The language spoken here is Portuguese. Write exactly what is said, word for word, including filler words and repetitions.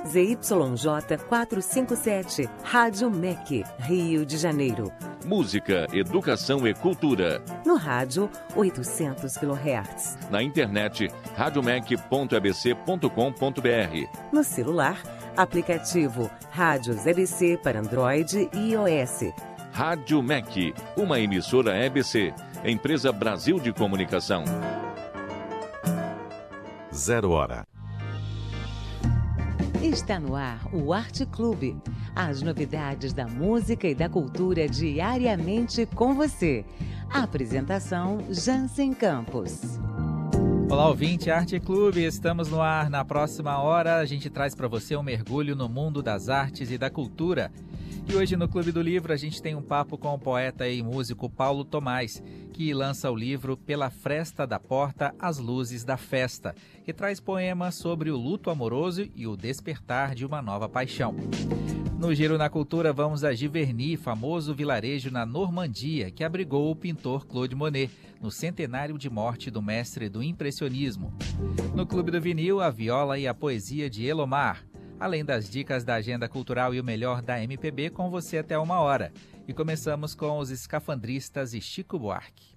Z Y J quatrocentos e cinquenta e sete, Rádio M E C, Rio de Janeiro. Música, educação e cultura. No rádio, oitocentos quilohertz. Na internet, radiomec ponto e b c ponto com ponto b r. No celular, aplicativo Rádios E B C para Android e iOS. Rádio M E C, uma emissora E B C, Empresa Brasil de Comunicação. Zero hora. Está no ar o Arte Clube. As novidades da música e da cultura diariamente com você. A apresentação Jansen Campos. Olá, ouvinte, Arte Clube, estamos no ar. Na próxima hora a gente traz para você um mergulho no mundo das artes e da cultura. E hoje no Clube do Livro a gente tem um papo com o poeta e músico Paulo Thomaz, que lança o livro Pela Fresta da Porta, as Luzes da Festa, que traz poemas sobre o luto amoroso e o despertar de uma nova paixão. No Giro na Cultura vamos a Giverny, famoso vilarejo na Normandia, que abrigou o pintor Claude Monet, no centenário de morte do mestre do impressionismo. No Clube do Vinil, a viola e a poesia de Elomar. Além das dicas da agenda cultural e o melhor da M P B com você até uma hora. E começamos com os Escafandristas e Chico Buarque.